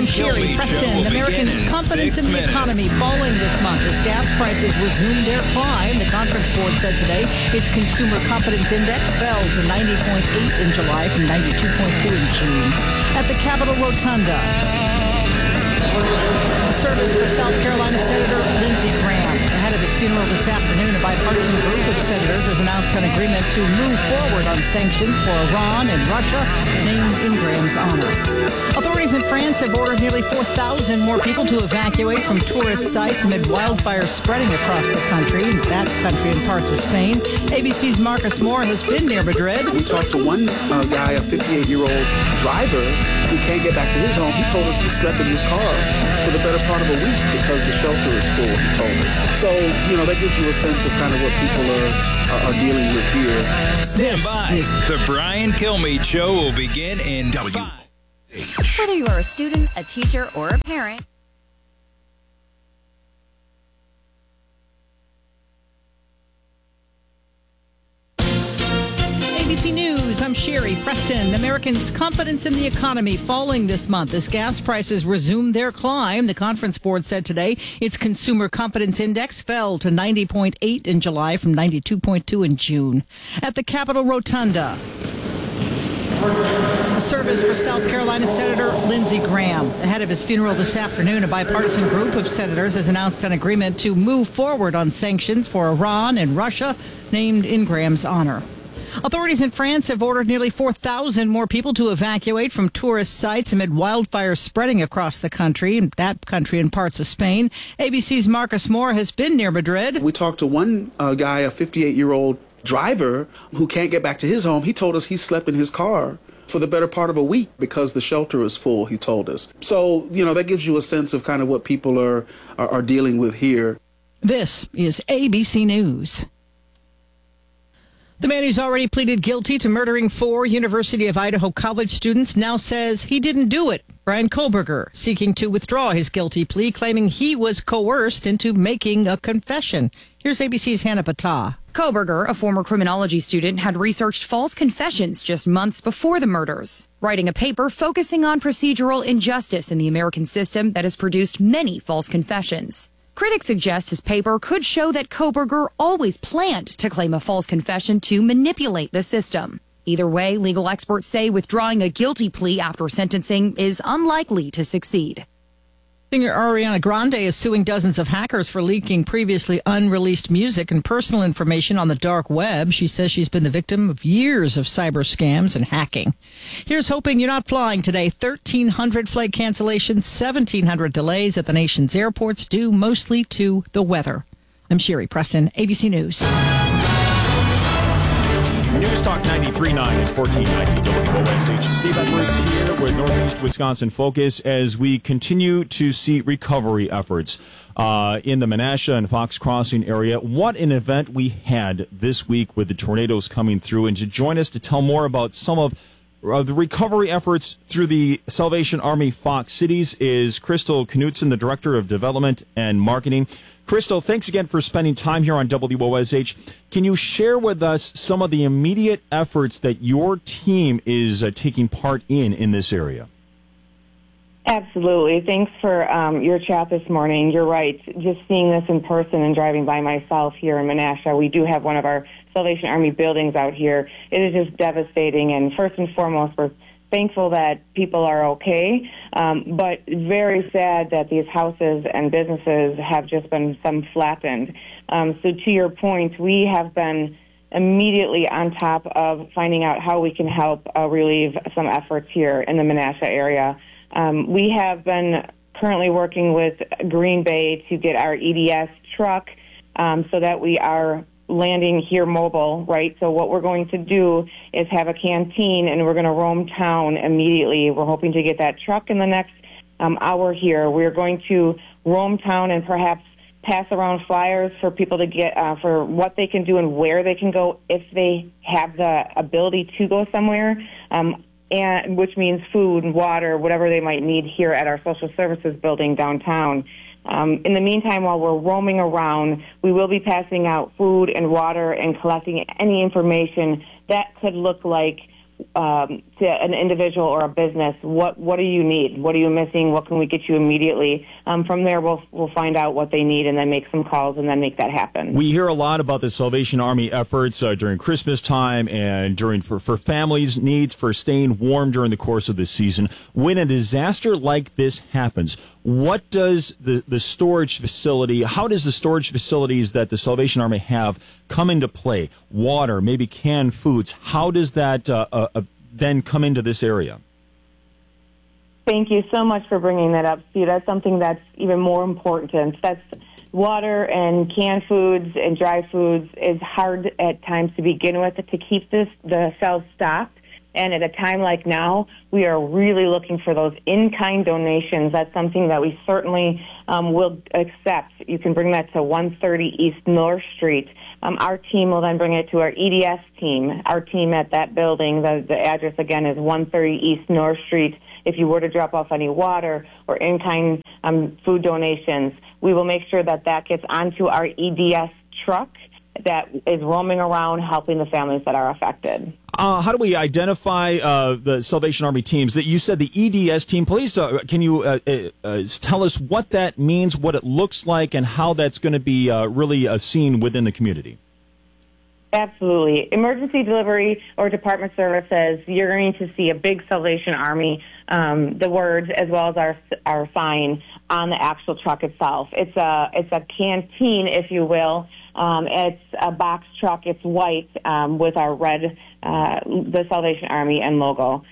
I'm Sherry Preston. Americans' confidence in the economy falling this month as gas prices resume their climb. The conference board said today its consumer confidence index fell to 90.8 in July from 92.2 in June. At the Capitol Rotunda, a service for South Carolina Senator Lindsey Graham. Ahead of his funeral this afternoon, a bipartisan group of senators has announced an agreement to move forward on sanctions for Iran and Russia, named in Graham's honor. Authorities in France have ordered nearly 4,000 more people to evacuate from tourist sites amid wildfires spreading across the country, that country and parts of Spain. ABC's Marcus Moore has been near Madrid. We talked to one guy, a 58-year-old driver, who can't get back to his home. He told us he slept in his car for the better part of a week because the shelter is full, he told us. So, that gives you a sense of kind of what people are dealing with here. Stand by. The Brian Kilmeade Show will begin in 5. Whether you are a student, a teacher, or a parent, ABC News, I'm Sherry Preston. Americans' confidence in the economy falling this month as gas prices resume their climb. The conference board said today its consumer confidence index fell to 90.8 in July from 92.2 in June. At the Capitol Rotunda, a service for South Carolina Senator Lindsey Graham. Ahead of his funeral this afternoon, a bipartisan group of senators has announced an agreement to move forward on sanctions for Iran and Russia, named in Graham's honor. Authorities in France have ordered nearly 4,000 more people to evacuate from tourist sites amid wildfires spreading across the country, that country and parts of Spain. ABC's Marcus Moore has been near Madrid. We talked to one guy, a 58-year-old driver, who can't get back to his home. He told us he slept in his car for the better part of a week because the shelter is full, he told us. So, that gives you a sense of kind of what people are dealing with here. This is ABC News. The man who's already pleaded guilty to murdering 4 University of Idaho college students now says he didn't do it. Bryan Kohberger seeking to withdraw his guilty plea, claiming he was coerced into making a confession. Here's ABC's Hannah Patah. Kohberger, a former criminology student, had researched false confessions just months before the murders, writing a paper focusing on procedural injustice in the American system that has produced many false confessions. Critics suggest his paper could show that Kohberger always planned to claim a false confession to manipulate the system. Either way, legal experts say withdrawing a guilty plea after sentencing is unlikely to succeed. Singer Ariana Grande is suing dozens of hackers for leaking previously unreleased music and personal information on the dark web. She says she's been the victim of years of cyber scams and hacking. Here's hoping you're not flying today. 1,300 flight cancellations, 1,700 delays at the nation's airports due mostly to the weather. I'm Sherry Preston, ABC News. News Talk 93.9 and 1490 WOSH. Steve Edwards here with Northeast Wisconsin Focus as we continue to see recovery efforts in the Menasha and Fox Crossing area. What an event we had this week with the tornadoes coming through. And to join us to tell more about some of the recovery efforts through the Salvation Army Fox Cities is Crystal Knutson, the Director of Development and Marketing. Crystal, thanks again for spending time here on WOSH. Can you share with us some of the immediate efforts that your team is taking part in this area? Absolutely. Thanks for your chat this morning. You're right. Just seeing this in person and driving by myself here in Menasha, we do have one of our Salvation Army buildings out here. It is just devastating. And first and foremost, we're thankful that people are okay, but very sad that these houses and businesses have just been some flattened. So to your point, we have been immediately on top of finding out how we can help relieve some efforts here in the Menasha area. We have been currently working with Green Bay to get our EDS truck so that we are landing here mobile, right? So what we're going to do is have a canteen, and we're going to roam town immediately. We're hoping to get that truck in the next hour here. We're going to roam town and perhaps pass around flyers for people to get for what they can do and where they can go if they have the ability to go somewhere, and which means food and water, whatever they might need here at our social services building downtown. In the meantime, while we're roaming around, we will be passing out food and water and collecting any information that could look like to an individual or a business, what do you need? What are you missing? What can we get you immediately? From there, we'll find out what they need and then make some calls and then make that happen. We hear a lot about the Salvation Army efforts during Christmas time and for families' needs for staying warm during the course of the season. When a disaster like this happens, what does the storage facility, how does the storage facilities that the Salvation Army have come into play? Water, maybe canned foods. How does that then come into this area? Thank you so much for bringing that up, Steve. That's something that's even more important. That's water and canned foods and dry foods is hard at times to begin with to keep the shelves stocked. And at a time like now, we are really looking for those in-kind donations. That's something that we certainly will accept. You can bring that to 130 East North Street. Our team will then bring it to our EDS team. Our team at that building, the address again is 130 East North Street. If you were to drop off any water or in-kind food donations, we will make sure that gets onto our EDS truck that is roaming around helping the families that are affected. How do we identify the Salvation Army teams? That you said the EDS team. Please, can you tell us what that means, what it looks like, and how that's going to be really seen within the community? Absolutely. Emergency delivery or department services, you're going to see a big Salvation Army, the words as well as our sign on the actual truck itself. It's a canteen, if you will. It's a box truck. It's white with our red, the Salvation Army and logo.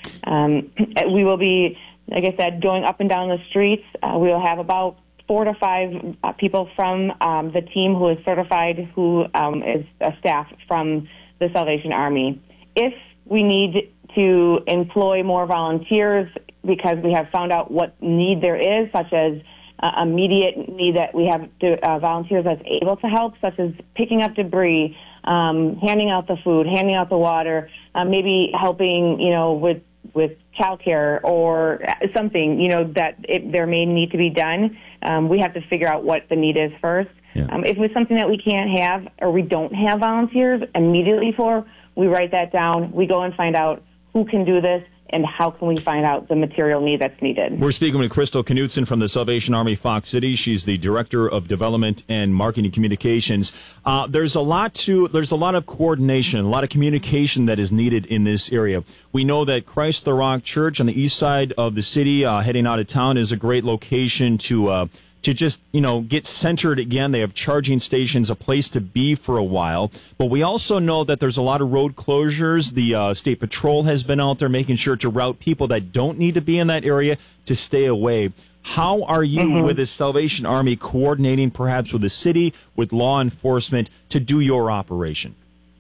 We will be, like I said, going up and down the streets. We will have about 4 to 5 people from the team who is certified, who is a staff from the Salvation Army. If we need to employ more volunteers because we have found out what need there is, such as immediate need that we have volunteers that's able to help, such as picking up debris, handing out the food, handing out the water, maybe helping, with childcare or something, that there may need to be done. We have to figure out what the need is first. Yeah. If it's something that we can't have or we don't have volunteers immediately for, we write that down. We go and find out who can do this and how can we find out the material need that's needed. We're speaking with Crystal Knutson from the Salvation Army Fox City. She's the Director of Development and Marketing Communications. There's a lot of coordination, a lot of communication that is needed in this area. We know that Christ the Rock Church on the east side of the city, heading out of town, is a great location to just, get centered again. They have charging stations, a place to be for a while. But we also know that there's a lot of road closures. The State Patrol has been out there making sure to route people that don't need to be in that area to stay away. How are you with the Salvation Army coordinating perhaps with the city, with law enforcement to do your operation?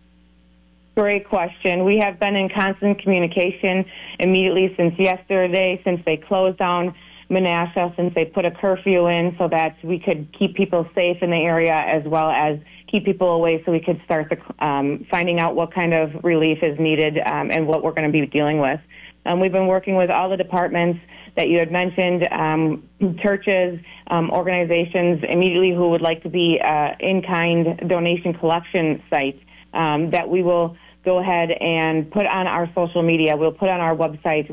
Great question. We have been in constant communication immediately since yesterday, since they closed down Menasha, since they put a curfew in so that we could keep people safe in the area as well as keep people away so we could start finding out what kind of relief is needed and what we're going to be dealing with. We've been working with all the departments that you had mentioned, churches, organizations immediately who would like to be in-kind donation collection site that we will go ahead and put on our social media. We'll put on our website.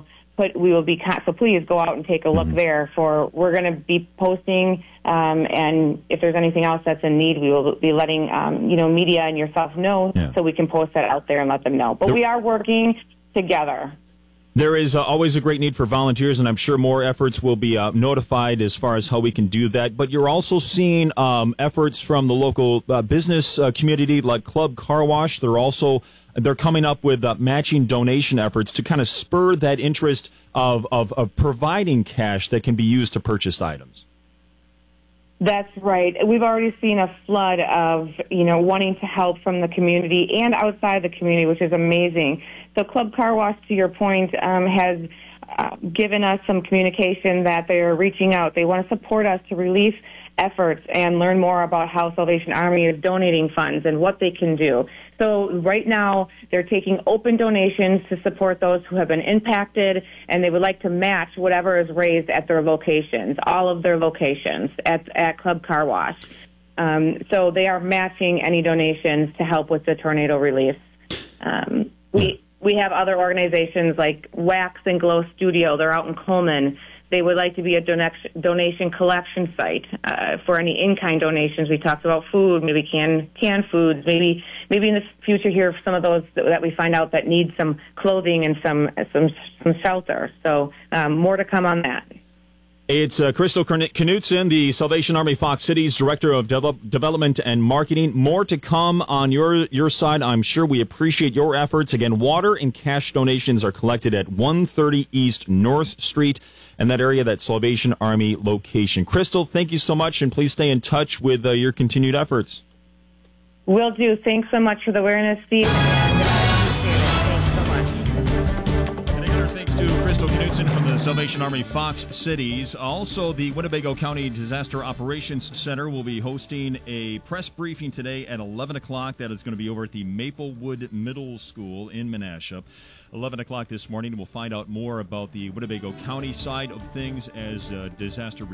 So please go out and take a look there. We're going to be posting, and if there's anything else that's in need, we will be letting media and yourself know so we can post that out there and let them know. But we are working together. There is always a great need for volunteers, and I'm sure more efforts will be notified as far as how we can do that. But you're also seeing efforts from the local business community, like Club Car Wash. They're coming up with matching donation efforts to kind of spur that interest of providing cash that can be used to purchase items. That's right. We've already seen a flood of, wanting to help from the community and outside the community, which is amazing. So Club Car Wash, to your point, has given us some communication that they are reaching out. They want to support us to relief efforts and learn more about how Salvation Army is donating funds and what they can do. So right now, they're taking open donations to support those who have been impacted, and they would like to match whatever is raised at their locations, all of their locations at Club Car Wash. So they are matching any donations to help with the tornado relief. we have other organizations like Wax and Glow Studio. They're out in Coleman. They would like to be a donation collection site for any in-kind donations. We talked about food, maybe canned foods, maybe in the future here some of those that we find out that need some clothing and some shelter. So more to come on that. It's Crystal Knutson, the Salvation Army Fox Cities Director of Development and Marketing. More to come on your side. I'm sure we appreciate your efforts. Again, water and cash donations are collected at 130 East North Street and that area, that Salvation Army location. Crystal, thank you so much, and please stay in touch with your continued efforts. Will do. Thanks so much for the awareness, Steve. Thanks to Crystal Knutson from the Salvation Army Fox Cities. Also, the Winnebago County Disaster Operations Center will be hosting a press briefing today at 11 o'clock. That is going to be over at the Maplewood Middle School in Menasha. 11 o'clock this morning. We'll find out more about the Winnebago County side of things as disaster